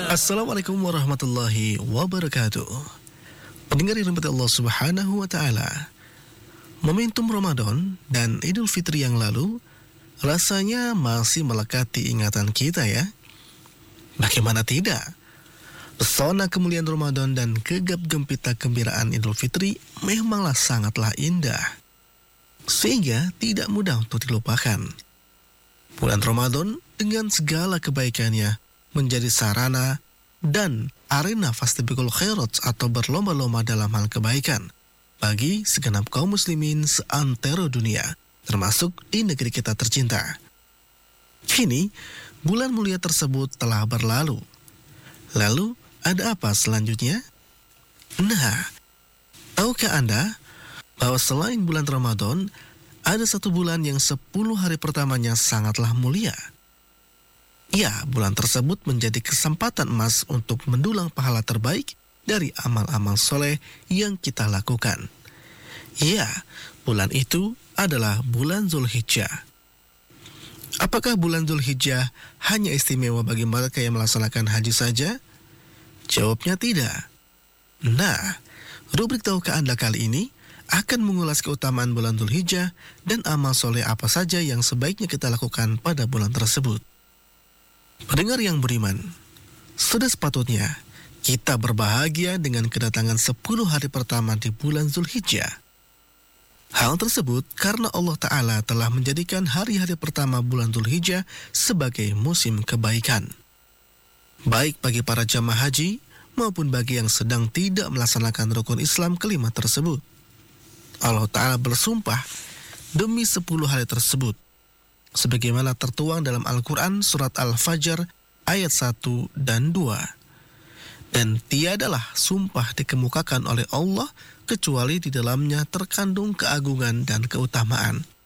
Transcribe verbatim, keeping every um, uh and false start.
Assalamualaikum warahmatullahi wabarakatuh. Pendengar yang dirahmati Allah Subhanahu wa taala. Momentum Ramadan dan Idul Fitri yang lalu rasanya masih melekat di ingatan kita ya. Bagaimana tidak? Pesona kemuliaan Ramadan dan gegap gempita kegembiraan Idul Fitri memanglah sangatlah indah, sehingga tidak mudah untuk dilupakan. Bulan Ramadan dengan segala kebaikannya menjadi sarana dan arena fastabiqul khairat atau berlomba-lomba dalam hal kebaikan bagi segenap kaum muslimin seantero dunia, termasuk di negeri kita tercinta. Kini, bulan mulia tersebut telah berlalu. Lalu, ada apa selanjutnya? Nah, tahukah Anda bahwa selain bulan Ramadan, ada satu bulan yang sepuluh hari pertamanya sangatlah mulia? Ya, bulan tersebut menjadi kesempatan emas untuk mendulang pahala terbaik dari amal-amal soleh yang kita lakukan. Ya, bulan itu adalah bulan Zulhijjah. Apakah bulan Zulhijjah hanya istimewa bagi mereka yang melaksanakan haji saja? Jawabnya tidak. Nah, rubrik Tahukah Anda kali ini akan mengulas keutamaan bulan Zulhijjah dan amal soleh apa saja yang sebaiknya kita lakukan pada bulan tersebut. Pendengar yang beriman, sudah sepatutnya kita berbahagia dengan kedatangan sepuluh hari pertama di bulan Zulhijjah. Hal tersebut karena Allah Ta'ala telah menjadikan hari-hari pertama bulan Zulhijjah sebagai musim kebaikan, baik bagi para jamaah haji maupun bagi yang sedang tidak melaksanakan rukun Islam kelima tersebut. Allah Ta'ala bersumpah demi sepuluh hari tersebut, sebagaimana tertuang dalam Al-Quran surat Al-Fajr ayat satu dan dua. Dan tiadalah sumpah dikemukakan oleh Allah kecuali di dalamnya terkandung keagungan dan keutamaan.